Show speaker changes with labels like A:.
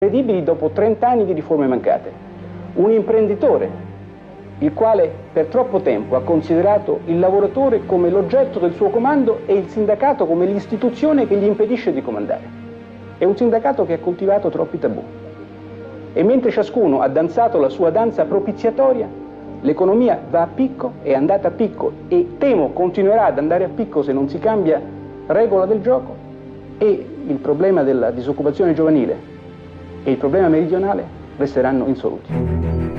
A: Credibili dopo 30 anni di riforme mancate. Un imprenditore, il quale per troppo tempo ha considerato il lavoratore come l'oggetto del suo comando e il sindacato come l'istituzione che gli impedisce di comandare. È un sindacato che ha coltivato troppi tabù. E mentre ciascuno ha danzato la sua danza propiziatoria, l'economia va a picco, è andata a picco e temo continuerà ad andare a picco se non si cambia regola del gioco, e il problema della disoccupazione giovanile e il problema meridionale resteranno insoluti.